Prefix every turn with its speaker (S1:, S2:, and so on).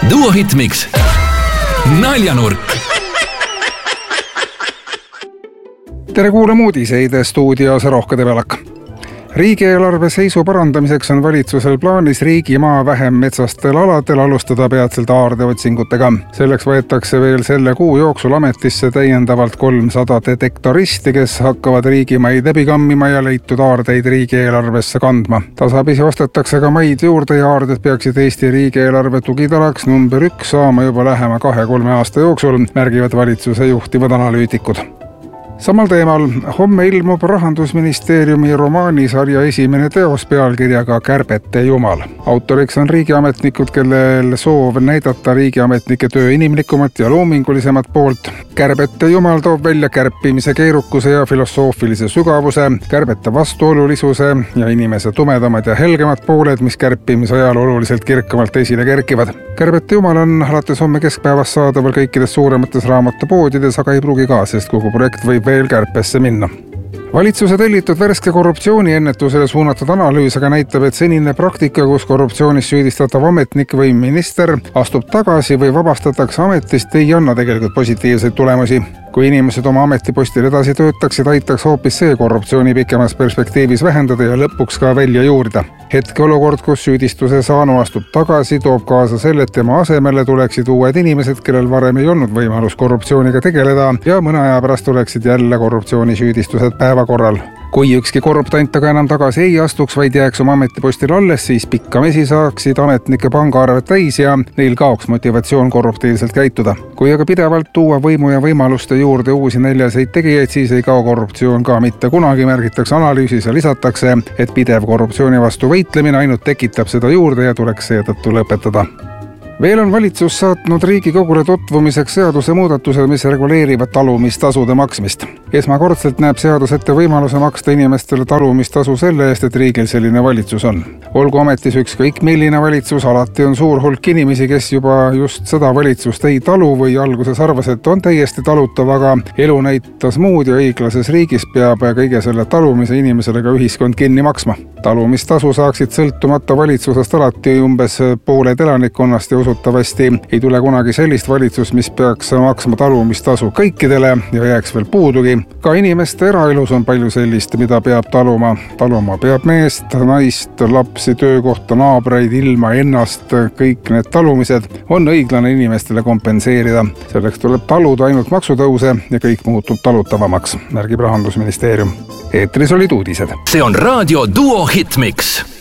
S1: Duo Hitmix naljanurk.
S2: Tere kuulama uudiseid stuudios Rohke Develak. Riigieelarve seisu parandamiseks on valitsusel plaanis riigimaa vähem metsastel aladel alustada peatselt aardeotsingutega. Selleks võetakse veel selle kuu jooksul ametisse täiendavalt 300 detektoristi, kes hakkavad riigimaid läbi kammima ja leitud aardeid riigieelarvesse kandma. Tasapisi ostetakse ka maid juurde ja aarded peaksid Eesti riigieelarve tugitalaks number 1 saama juba lähema 2-3 aasta jooksul, märgivad valitsuse juhtivad analüütikud. Samal teemal homme ilmub Rahandusministeeriumi romaanisarja esimene teos pealkirjaga Kärbete jumal. Autoriks on riigiametnikud, kellel soov näidata riigiametnike töö inimlikumat ja loomingulisemat poolt. Kärbete jumal toob välja kärpimise keerukuse ja filosoofilise sügavuse, kärbete vastuolulisuse ja inimese tumedamad ja helgemad pooled, mis kärpimise ajal oluliselt kirkamalt esile kerkivad. Kärbete jumal on alates homme keskpäevast saadaval kõikides suuremates raamatupoodides, aga ei pruugi ka, sest kogu projekt võib veel kärpesse minna. Valitsuse tellitud värske korruptsiooniennetusele suunatud analüüs aga näitab, et senine praktika, kus korruptsioonis süüdistatav ametnik või minister astub tagasi või vabastatakse ametist, ei anna tegelikult positiivseid tulemusi. Kui inimesed oma ametipostil edasi töötaksid, aitaks hoopis see korruptsiooni pikemas perspektiivis vähendada ja lõpuks ka välja juurida. Hetkeolukord, kus süüdistuse saanu astub tagasi, toob kaasa selle, et tema asemele tuleksid uued inimesed, kellel varem ei olnud võimalus korruptsiooniga tegeleda ja mõne aja pärast tuleksid jälle korruptsioonisüüdistused päevakorral. Kui ükski korruptant aga enam tagasi ei astuks, vaid jääks oma ametipostil alles, siis pikkamisi saaksid ametnike pangaarved täis ja neil kaoks motivatsioon korruptiivselt käituda. Kui aga pidevalt tuua võimu ja võimaluste juurde uusi näljaseid tegijaid, siis ei kao korruptsioon ka mitte kunagi, märgitakse analüüsis ja lisatakse, et pidev korruptsiooni vastu võitlemine ainult tekitab seda juurde ja tuleks seetõttu lõpetada. Veel on valitsus saatnud Riigikogule tutvumiseks seadusemuudatused, mis reguleerivad talumistasude maksmist. Esmakordselt näeb seadus ette võimaluse maksta inimestele talumistasu selle eest, et riigil selline valitsus on. Olgu ametis ükskõik milline valitsus, alati on suur hulk inimesi, kes juba just seda valitsust ei talu või alguses arvas, et on täiesti talutav, aga elu näitas muud ja õiglases riigis peab kõige selle talumise inimesele ka ühiskond kinni maksma. Talumistasu saaksid sõltumata valitsusest alati umbes pooled elanikkonnast ja usutavasti ei tule kunagi sellist valitsus, mis peaks maksma talumistasu kõikidele ja jääks veel puudugi. Ka inimeste eraelus on palju sellist, mida peab taluma. Taluma peab meest, naist, lapsi, töökohta, naabreid, ilma, ennast. Kõik need talumised on õiglane inimestele kompenseerida. Selleks tuleb taluda ainult maksutõuse ja kõik muutub talutavamaks, märgib Rahandusministeerium. Eetris olid uudised.
S1: See on Raadio Duo Hitmix.